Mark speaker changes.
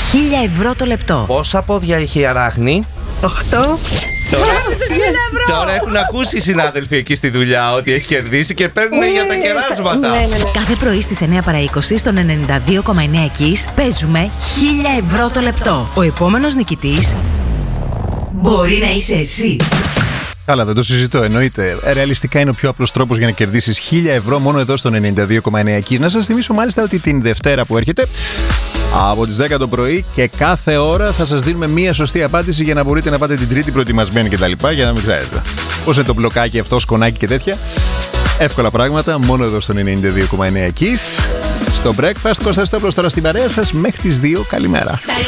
Speaker 1: 1.000 ευρώ το λεπτό.
Speaker 2: Πόσα πόδια έχει η αράχνη?
Speaker 3: 8.
Speaker 2: Τώρα έχουν ακούσει οι συνάδελφοι εκεί στη δουλειά ότι έχει κερδίσει και παίρνουν για τα κεράσματα.
Speaker 3: Ναι.
Speaker 1: Κάθε πρωί στις 9 παρά 20 στον 92,9 Kiss παίζουμε 1.000 ευρώ το λεπτό. Ο επόμενος νικητής μπορεί να είσαι εσύ.
Speaker 4: Καλά, δεν το συζητώ, εννοείται. Ρεαλιστικά είναι ο πιο απλός τρόπος για να κερδίσεις 1.000 ευρώ μόνο εδώ στο 92,9 Kiss. Να σας θυμίσω μάλιστα ότι την Δευτέρα που έρχεται, από τις 10 το πρωί και κάθε ώρα θα σας δίνουμε μία σωστή απάντηση για να μπορείτε να πάτε την Τρίτη προετοιμασμένοι κτλ. Για να μην ξέρετε πώς είναι το μπλοκάκι αυτό, σκονάκι και τέτοια. Εύκολα πράγματα, μόνο εδώ στο 92,9 Kiss. Στο Breakfast, Κώστας Τόπλος τώρα στην παρέα σας μέχρι τις 2. Καλημέρα.